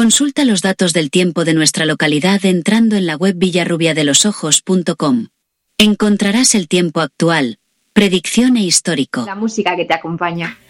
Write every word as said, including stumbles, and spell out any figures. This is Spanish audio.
Consulta los datos del tiempo de nuestra localidad entrando en la web villarrubiadelosojos punto com. Encontrarás el tiempo actual, predicción e histórico. La música que te acompaña.